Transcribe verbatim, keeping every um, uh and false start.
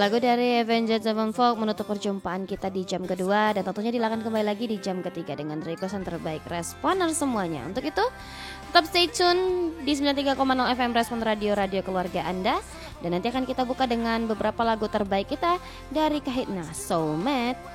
Lagu dari Avenged Sevenfold menutup perjumpaan kita di jam kedua. Dan tentunya dilakukan kembali lagi di jam ketiga dengan requestan terbaik responer semuanya. Untuk itu tetap stay tune di sembilan puluh tiga koma nol F M Respon Radio, radio keluarga Anda. Dan nanti akan kita buka dengan beberapa lagu terbaik kita dari Kahitna Soulmate.